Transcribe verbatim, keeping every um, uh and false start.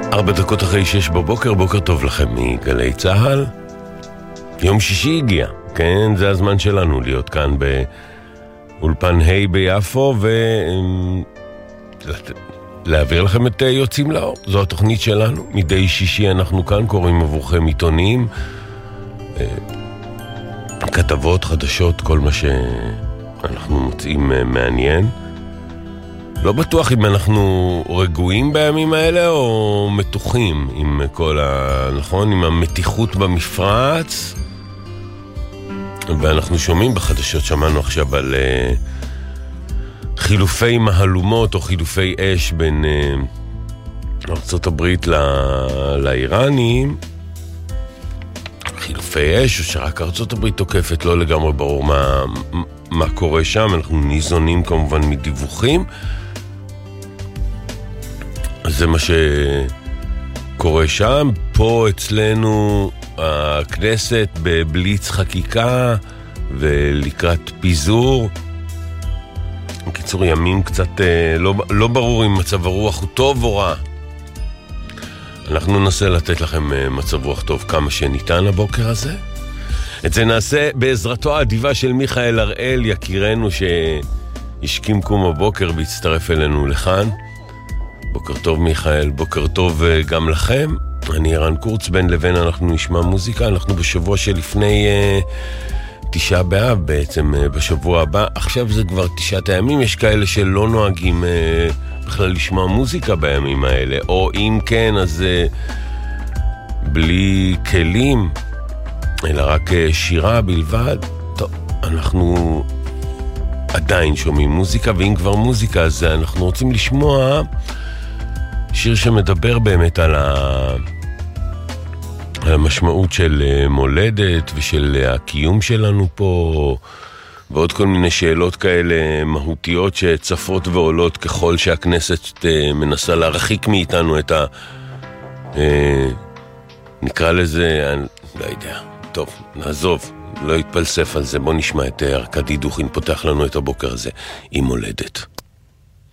ארבע דקות אחרי שש בבוקר, בוקר טוב לכם מגלי צהל. יום שישי הגיע, כן, זה הזמן שלנו להיות כאן באולפן ה' ביפו ולהעביר לכם את יוצאים לאור. זו התוכנית שלנו, מדי שישי אנחנו כאן קוראים עבורכם עיתונים, כתבות, חדשות, כל מה שאנחנו מוצאים מעניין. לא בטוח אם אנחנו רגועים בימים האלה או מתוחים עם כל ה... נכון? עם המתיחות במפרץ. ואנחנו שומעים בחדשות, שמענו עכשיו על uh, חילופי מהלומות או חילופי אש בין uh, ארצות הברית ל- לאיראנים. חילופי אש או שרק ארצות הברית תוקפת, לא לגמרי ברור מה, מה קורה שם. אנחנו ניזונים כמובן מדיווחים. זה מה שקורה שם. פה אצלנו הכנסת בבליץ חקיקה ולקראת פיזור. בקיצור, ימים קצת לא, לא ברור אם מצב הרוח הוא טוב או רע. אנחנו ננסה לתת לכם מצב רוח טוב כמה שניתן הבוקר הזה. את זה נעשה בעזרתו האדיבה של מיכאל הראל, יקירנו שהשכים קום הבוקר והצטרף אלינו לכאן. בוקר טוב מיכאל, בוקר טוב גם לכם. אני ערן קורץ, בין לבין אנחנו נשמע מוזיקה. אנחנו בשבוע שלפני uh, תשעה באב בעצם, uh, בשבוע הבא. עכשיו זה כבר תשעת הימים, יש כאלה שלא נוהגים uh, בכלל לשמוע מוזיקה בימים האלה, או אם כן אז uh, בלי כלים, אלא רק uh, שירה בלבד. טוב, אנחנו עדיין שומעים מוזיקה, ואם כבר מוזיקה אז אנחנו רוצים לשמוע שיר שמדבר באמת על, ה... על המשמעות של מולדת ושל הקיום שלנו פה, ועוד כל מיני שאלות כאלה מהותיות שצפות ועולות ככל שהכנסת מנסה להרחיק מאיתנו את ה... נקרא לזה, אני לא יודע, טוב, נעזוב, לא יתפלסף על זה. בוא נשמע את ארכדי דוכין פותח לנו את הבוקר הזה עם מולדת.